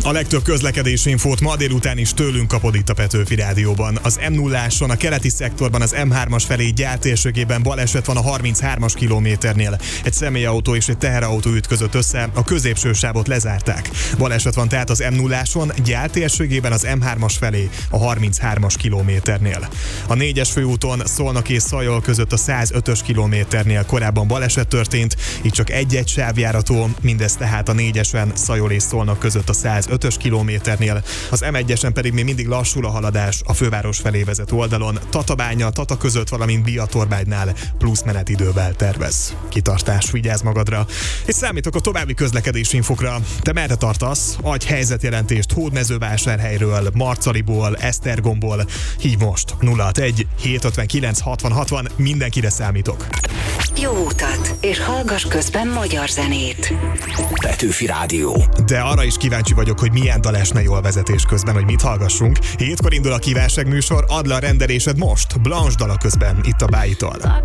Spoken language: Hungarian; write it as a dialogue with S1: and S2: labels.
S1: A legtöbb közlekedési infót ma délután is tőlünk kapod itt a Petőfi Rádióban. Az M0-áson, a keleti szektorban, az M3-as felé gyártérségében baleset van a 33-as kilométernél. Egy személyautó és egy teherautó ütközött össze, a középső sávot lezárták. Baleset van tehát az M0-áson, gyártérségében az M3-as felé, a 33-as kilométernél. A 4-es főúton Szolnok és Szajol között a 105-ös kilométernél korábban baleset történt, így csak egy-egy sávjárató, mindez tehát a 4-esen Szajol és Szolnok között a 105-ös kilométernél, az M1-esen pedig még mindig lassul a haladás a főváros felé vezető oldalon, Tatabánya, Tata között, valamint Biatorbánynál plusz menetidővel tervez. Kitartás, vigyázz magadra, és számítok a további közlekedési infokra. Te merre tartasz? Adj helyzetjelentést Hódmezővásárhelyről, Marcaliból, Esztergomból. Hívj most 061 759 60 60, mindenkire számítok.
S2: Jó utat, és hallgass közben magyar zenét.
S3: Petőfi Rádió.
S1: De arra is kíváncsi vagyok, hogy milyen dal esne jól vezetés közben, hogy mit hallgassunk. 7-kor indul a kívánság műsor, add le a rendelésed most, Blanche dala közben, itt a Bájitól.